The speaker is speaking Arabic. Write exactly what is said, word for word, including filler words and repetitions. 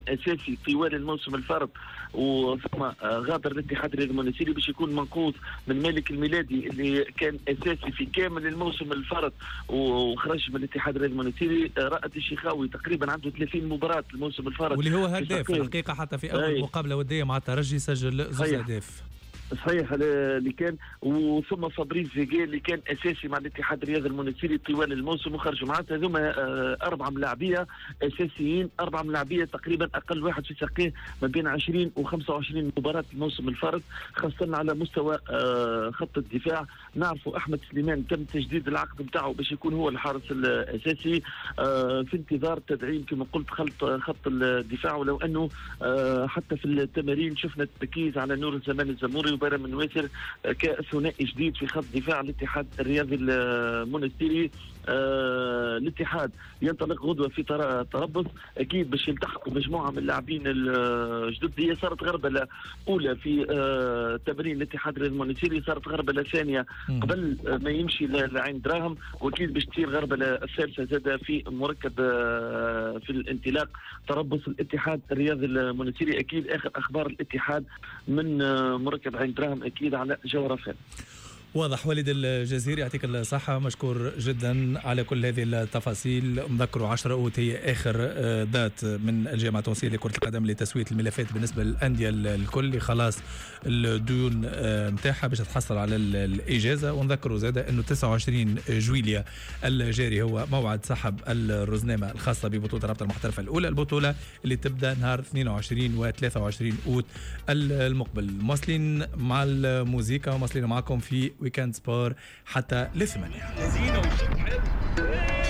اساسي طوال الموسم الفرد، وثم غادر الاتحاد الرياضي المونستيري باش يكون منقوص من مالك الميلادي اللي كان اساسي في كامل الموسم الفرد وخرج من الاتحاد الرياضي المونستيري. رائد الشيخاوي تقريبا عنده ثلاثين مباراه الموسم الفرد، واللي هو هداف في الحقيقه حتى في اول أي. مقابله وديه مع الترجي سجل زوج اهداف. صحيح اللي كان، وثم فابريس فيغي اللي كان اساسي مع الاتحاد الرياضي المونستيري طوال الموسم وخرجوا معناتها هذوما اربعه ملاعبيه اساسيين، اربعه ملاعبيه تقريبا اقل واحد في ساقيه ما بين عشرين وخمسة وعشرين مباراه الموسم الفرد. خاصه على مستوى خط الدفاع نعرفوا احمد سليمان تم تجديد العقد نتاعو باش يكون هو الحارس الاساسي في انتظار تدعيم كما قلت خط خط الدفاع، ولو انه حتى في التمارين شفنا التركيز على نور الزمان الزموري وبيرم من واسر كثنائي جديد في خط دفاع الاتحاد الرياضي المونستيري. آه الاتحاد ينطلق غدوه في تربص اكيد باش يلتحقوا مجموعه من اللاعبين الجدد. هي صارت غربله اولى في آه تمرين الاتحاد الرياضي المونستيري، صارت غربله ثانيه قبل ما يمشي لعين دراهم، واكيد باش تصير غربله الثالثه زاده في مركب آه في الانطلاق تربص الاتحاد الرياضي المونستيري. اكيد اخر اخبار الاتحاد من آه مركب عين دراهم اكيد على جوهره. واضح. وليد الجزيري يعطيك الصحة، مشكور جدا على كل هذه التفاصيل. نذكروا عشرة أوت هي آخر ذات من الجامعة التونسية لكرة القدم لتسوية الملفات بالنسبة للأندية الكل، خلاص الديون نتاعها باش تحصل على الإجازة. ونذكروا زادة أنه تسعة وعشرين جويلية الجاري هو موعد سحب الرزنامة الخاصة ببطولة رابطة المحترفة الأولى، البطولة اللي تبدأ نهار اثنين وعشرين و ثلاثة وعشرين أوت المقبل. مواصلين مع الموسيقى ومواصلين معكم في ويكند سبور حتى لثمانية.